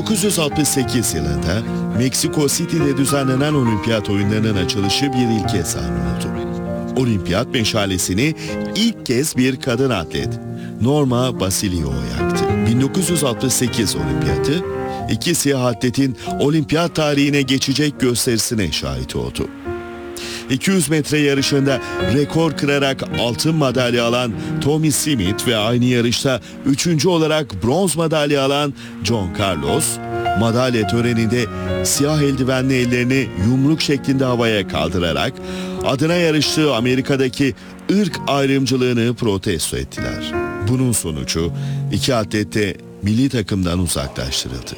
1968 yılında Meksiko City'de düzenlenen olimpiyat oyunlarının açılışı bir ilke sahne oldu. Olimpiyat meşalesini ilk kez bir kadın atlet Norma Basilio yaktı. 1968 olimpiyatı iki siyah atletin olimpiyat tarihine geçecek gösterisine şahit oldu. 200 metre yarışında rekor kırarak altın madalya alan Tommy Smith ve aynı yarışta 3. olarak bronz madalya alan John Carlos, madalya töreninde siyah eldivenli ellerini yumruk şeklinde havaya kaldırarak adına yarıştığı Amerika'daki ırk ayrımcılığını protesto ettiler. Bunun sonucu iki atlet de milli takımdan uzaklaştırıldı.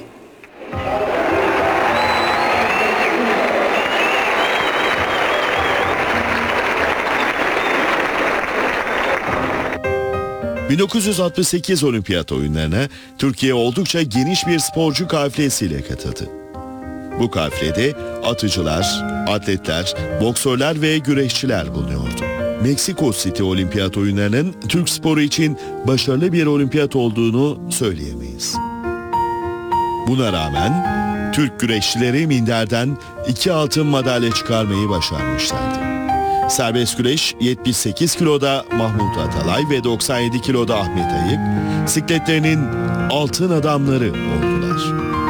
...1968 Olimpiyat Oyunlarına Türkiye oldukça geniş bir sporcu kafilesiyle katıldı. Bu kafilede atıcılar, atletler, boksörler ve güreşçiler bulunuyordu. Meksiko City Olimpiyat Oyunları'nın Türk sporu için başarılı bir olimpiyat olduğunu söyleyemeyiz. Buna rağmen Türk güreşçileri minderden 2 altın madalya çıkarmayı başarmışlardı. Serbest güreş 78 kiloda Mahmut Atalay ve 97 kiloda Ahmet Ayık, sikletlerinin altın adamları oldular.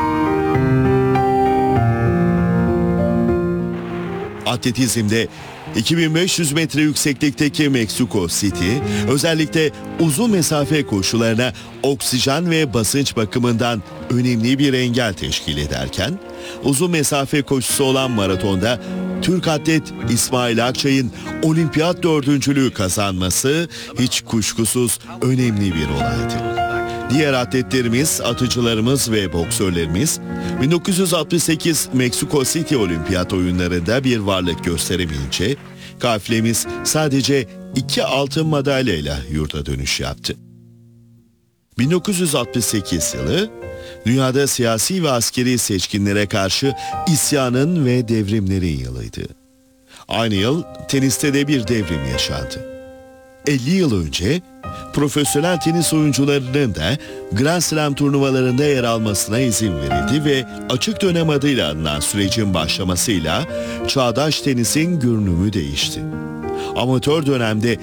Atletizmde 2500 metre yükseklikteki Meksiko City, özellikle uzun mesafe koşularına oksijen ve basınç bakımından önemli bir engel teşkil ederken, uzun mesafe koşusu olan maratonda Türk atlet İsmail Akçay'ın olimpiyat dördüncülüğü kazanması hiç kuşkusuz önemli bir olaydı. Diğer atletlerimiz, atıcılarımız ve boksörlerimiz 1968 Meksiko City Olimpiyat Oyunları'nda bir varlık gösteremeyince kafilemiz sadece 2 altın madalyayla yurda dönüş yaptı. 1968 yılı dünyada siyasi ve askeri seçkinlere karşı isyanın ve devrimlerin yılıydı. Aynı yıl teniste de bir devrim yaşandı. 50 yıl önce profesyonel tenis oyuncularının da Grand Slam turnuvalarında yer almasına izin verildi ve açık dönem adıyla anılan sürecin başlamasıyla çağdaş tenisin görünümü değişti. Amatör dönemde